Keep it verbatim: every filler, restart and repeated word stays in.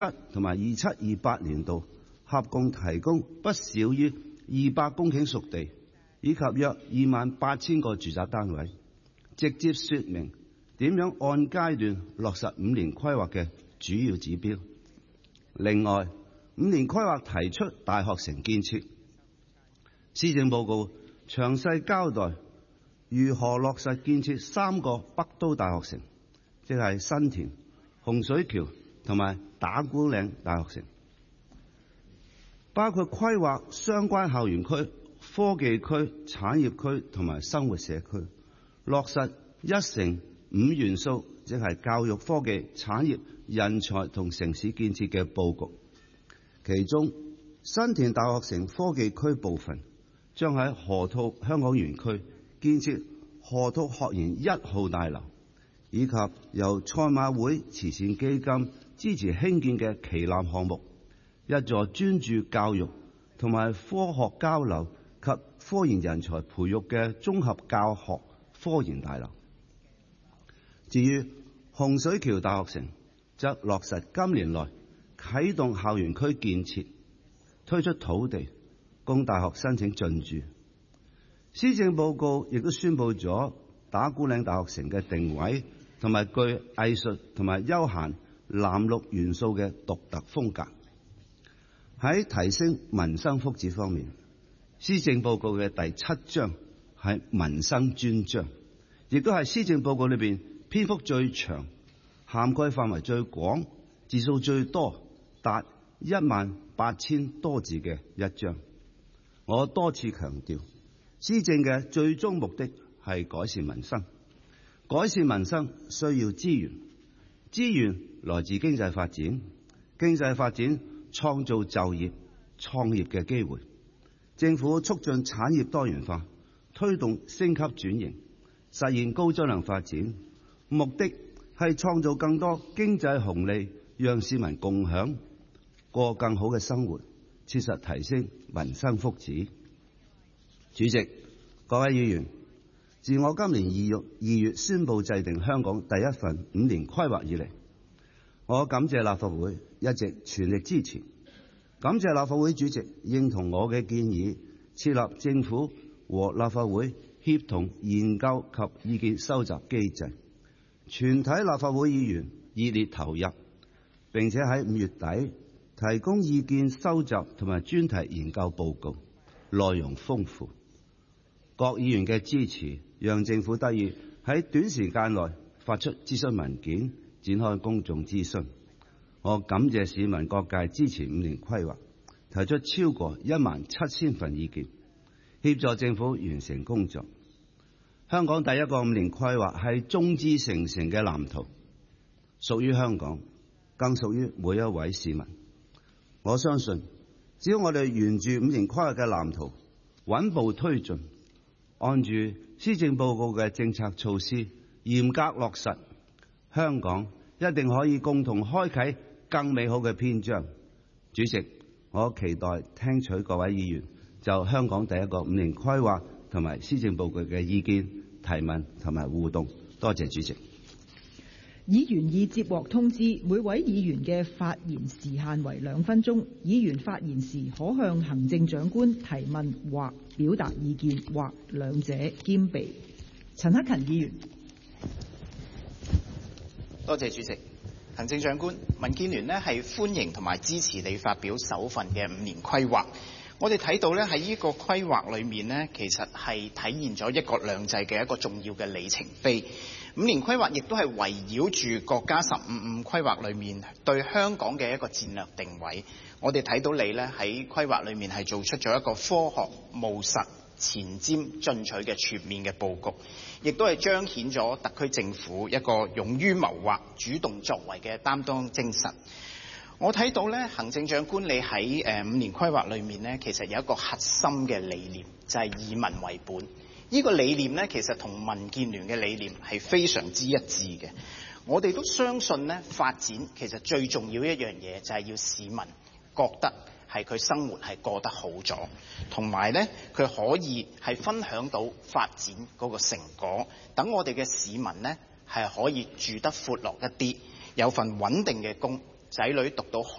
同埋二七二八年度合共提供不少於二百公頃熟地，以及約二萬八千個住宅單位，直接說明點樣按階段落實五年規劃嘅主要指標。另外，五年規劃提出大學城建設，施政報告詳細交代如何落實建設三個北都大學城，即係新田、洪水橋同埋打鼓嶺大學城，包括規劃相關校園區、科技區、產業區同埋生活社區，落實一城五元素，即係教育、科技、產業、人才同城市建設嘅佈局。其中，新田大學城科技區部分將喺河套香港園區建設河套學園一號大樓，以及由賽馬會慈善基金支持興建嘅旗艦項目，一座專注教育同埋科學交流及科研人才培育嘅綜合教學科研大樓。至於洪水橋大學城，則落實今年內啟動校園區建設，推出土地供大學申請進駐。施政報告亦都宣布咗打鼓嶺大學城嘅定位同埋具藝術同埋休閒藍綠元素嘅獨特風格。喺提升民生福祉方面，施政報告嘅第七章係民生專章，亦都係施政報告裏邊篇幅最長、涵蓋範圍最廣、字數最多，達一萬八千多字嘅一章。我多次強調，施政嘅最終目的係改善民生。改善民生需要資源，資源來自經濟發展，經濟發展創造就業、創業嘅機會。政府促進產業多元化，推動升級轉型，實現高質量發展，目的係創造更多經濟紅利，讓市民共享，過更好嘅生活，切實提升民生福祉。主席、各位議員，自我今年二月二月宣布制定香港第一份五年規劃以嚟，我感謝立法會一直全力支持，感謝立法會主席認同我嘅建議，設立政府和立法會協同研究及意見收集機制，全體立法會議員熱烈投入，並且喺五月底提供意見收集同埋專題研究報告，內容豐富。各議員嘅支持，讓政府得以喺短時間內發出諮詢文件，展開公眾諮詢。我感謝市民各界支持五年規劃，提出超過一萬七千份意見，協助政府完成工作。香港第一個五年規劃係眾志成城嘅藍圖，屬於香港，更屬於每一位市民。我相信，只要我哋沿住五年規劃嘅藍圖，穩步推進，按住施政報告嘅政策措施嚴格落實，香港一定可以共同開啟更美好嘅篇章。主席，我期待聽取各位議員就香港第一個五年規劃同埋施政報告嘅意見、提問同埋互動。多謝主席。 議員已接獲通知，每位議員嘅發言時限為兩分鐘。議員發言時可向行政長官提問或表達意見，或兩者兼備。陳克勤議員。 多謝主席。行政長官，民建聯呢係歡迎同埋支持你發表首份嘅五年規劃。我哋睇到咧喺呢個規劃裏面呢，其實係體現咗一國兩制嘅一個重要嘅里程碑。五年規劃亦都係圍繞住國家十五五規劃裏面對香港嘅一個戰略定位。我哋睇到你咧喺規劃裏面係做出咗一個科學務實、前瞻進取嘅全面嘅佈局，亦都係彰顯咗特區政府一個勇於謀劃、主動作為嘅擔當精神。我睇到咧，行政長官你喺誒五年規劃裏面咧，其實有一個核心嘅理念，就係以民為本。呢個理念咧，其實同民建聯嘅理念係非常之一致嘅。我哋都相信咧，發展其實最重要一樣嘢就係要市民覺得係佢生活係過得好咗，同埋咧佢可以係分享到發展嗰個成果。等我哋嘅市民咧係可以住得闊落一啲，有份穩定嘅工，仔女讀到好